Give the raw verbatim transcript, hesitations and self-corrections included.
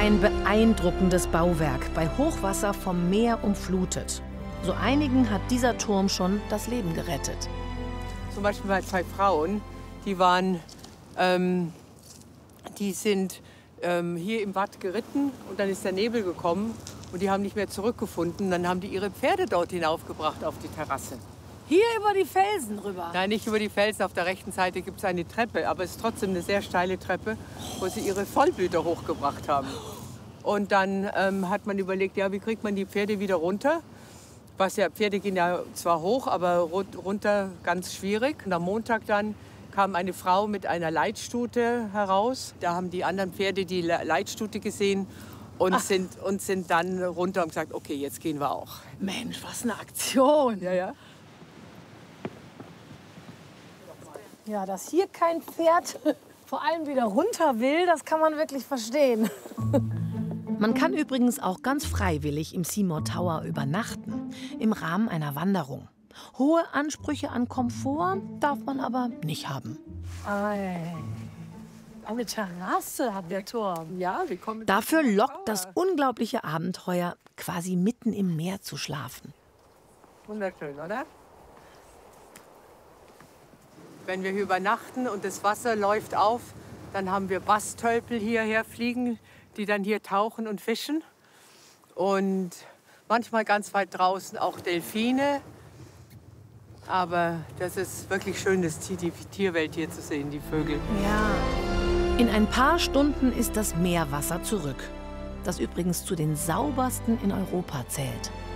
Ein beeindruckendes Bauwerk, bei Hochwasser vom Meer umflutet. So einigen hat dieser Turm schon das Leben gerettet. Zum Beispiel bei zwei Frauen, die waren, ähm, die sind ähm, hier im Watt geritten und dann ist der Nebel gekommen und die haben nicht mehr zurückgefunden. Dann haben die ihre Pferde dort hinaufgebracht auf die Terrasse. Hier über die Felsen rüber? Nein, nicht über die Felsen. Auf der rechten Seite gibt es eine Treppe, aber es ist trotzdem eine sehr steile Treppe, wo sie ihre Vollblüter hochgebracht haben. Und dann ähm, hat man überlegt, ja, wie kriegt man die Pferde wieder runter? Was ja, Pferde gehen ja zwar hoch, aber runter ganz schwierig. Und am Montag dann kam eine Frau mit einer Leitstute heraus. Da haben die anderen Pferde die Leitstute gesehen und sind, und sind dann runter und gesagt, okay, jetzt gehen wir auch. Mensch, was eine Aktion. Ja, ja. Ja, dass hier kein Pferd vor allem wieder runter will, das kann man wirklich verstehen. Man kann übrigens auch ganz freiwillig im Seymour Tower übernachten, im Rahmen einer Wanderung. Hohe Ansprüche an Komfort darf man aber nicht haben. Ei. Eine Terrasse hat der Turm. Ja, wir kommen. Dafür lockt das unglaubliche Abenteuer, quasi mitten im Meer zu schlafen. Wunderschön, oder? Wenn wir hier übernachten und das Wasser läuft auf, dann haben wir Bastölpel hierher fliegen, die dann hier tauchen und fischen. Und manchmal ganz weit draußen auch Delfine. Aber das ist wirklich schön, das Tier, die Tierwelt hier zu sehen, die Vögel. Ja. In ein paar Stunden ist das Meerwasser zurück, das übrigens zu den saubersten in Europa zählt.